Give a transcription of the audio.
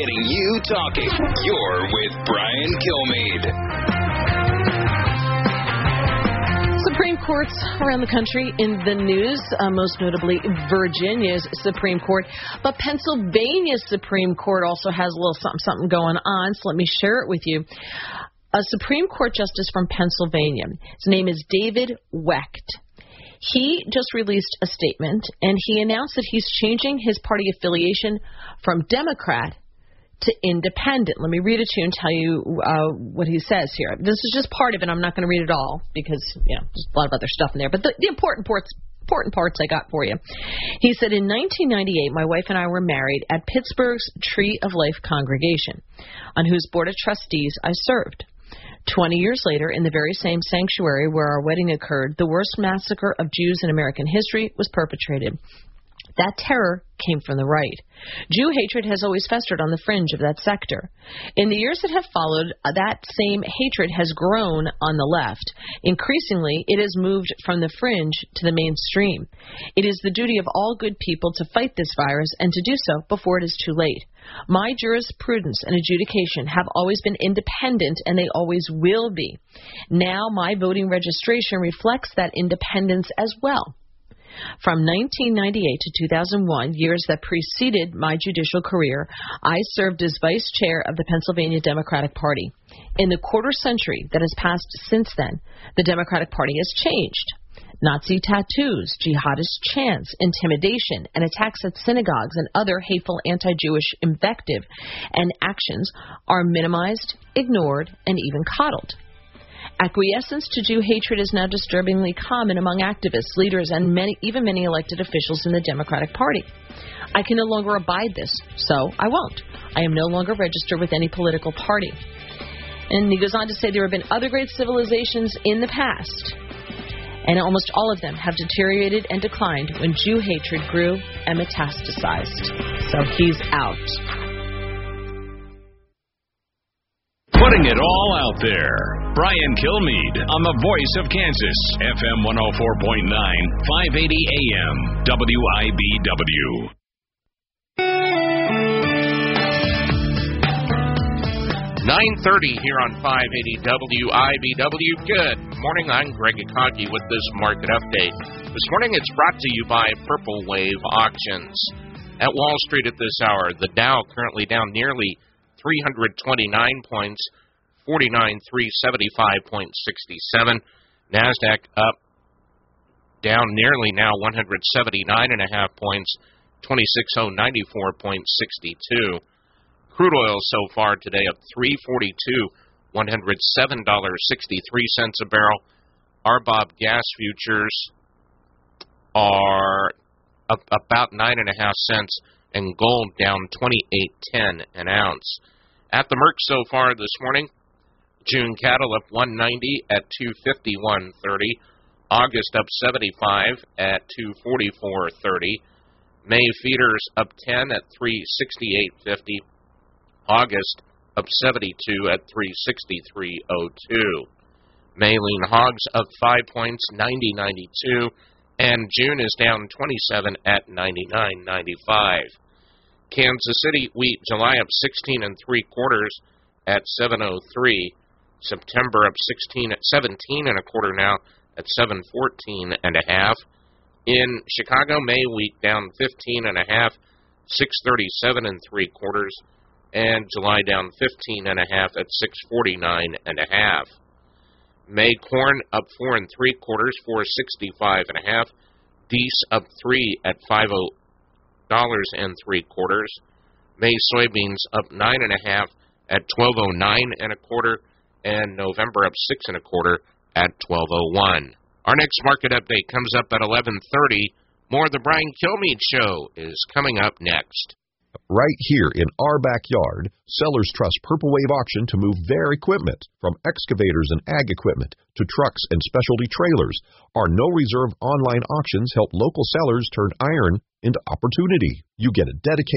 Getting you talking. You're with Brian Kilmeade. Supreme Courts around the country in the news, most notably Virginia's Supreme Court. But Pennsylvania's Supreme Court also has a little something going on, so let me share it with you. A Supreme Court justice from Pennsylvania. His name is David Wecht. He just released a statement, and he announced that he's changing his party affiliation from Democrat to independent. Let me read it to you and tell you what he says here. This is just part of it. I'm not going to read it all because, there's a lot of other stuff in there. But the important parts I got for you. He said, in 1998, my wife and I were married at Pittsburgh's Tree of Life congregation, on whose board of trustees I served. 20 years later, in the very same sanctuary where our wedding occurred, the worst massacre of Jews in American history was perpetrated. That terror came from the right. Jew hatred has always festered on the fringe of that sector. In the years that have followed, that same hatred has grown on the left. Increasingly, it has moved from the fringe to the mainstream. It is the duty of all good people to fight this virus and to do so before it is too late. My jurisprudence and adjudication have always been independent, and they always will be. Now my voting registration reflects that independence as well. From 1998 to 2001, years that preceded my judicial career, I served as vice chair of the Pennsylvania Democratic Party. In the quarter century that has passed since then, the Democratic Party has changed. Nazi tattoos, jihadist chants, intimidation, and attacks at synagogues and other hateful anti-Jewish invective and actions are minimized, ignored, and even coddled. Acquiescence to Jew hatred is now disturbingly common among activists, leaders, and even many elected officials in the Democratic Party. I can no longer abide this, so I won't. I am no longer registered with any political party. And he goes on to say there have been other great civilizations in the past, and almost all of them have deteriorated and declined when Jew hatred grew and metastasized. So he's out. Putting it all out there. Brian Kilmeade on the Voice of Kansas, FM 104.9, 580 AM, WIBW. 9:30 here on 580 WIBW. Good morning, I'm Greg Akagi with this market update. This morning it's brought to you by Purple Wave Auctions. At Wall Street at this hour, the Dow currently down nearly 329 points, 49,375.67. NASDAQ up, down nearly now 179.5 points, 26,094.62. Crude oil so far today up $3.42, $107.63 a barrel. RBOB gas futures are up about 9.5 cents, and gold down 28.10 an ounce. At the Merc so far this morning, June cattle up 190 at 251.30. August up 75 at 244.30. May feeders up 10 at 368.50. August up 72 at 363.02. May lean hogs up 5 points, 90.92. And June is down 27 at 99.95. Kansas City wheat July up 16 3/4 at 7.03. September up 17 1/4 now at 7.14 1/2. In Chicago, May wheat down 15 1/2, 6.37 3/4, and July down 15 1/2 at 6.49 1/2. May corn up 4 3/4, 4.65 1/2. Deese up 3 at $5 3/4. May soybeans up 9 1/2 at 12.09 1/4, and November up 6 1/4 at 12.01. Our next market update comes up at 11:30. More of the Brian Kilmeade Show is coming up next. Right here in our backyard, sellers trust Purple Wave Auction to move their equipment, from excavators and ag equipment to trucks and specialty trailers. Our no-reserve online auctions help local sellers turn iron into opportunity. You get a dedicated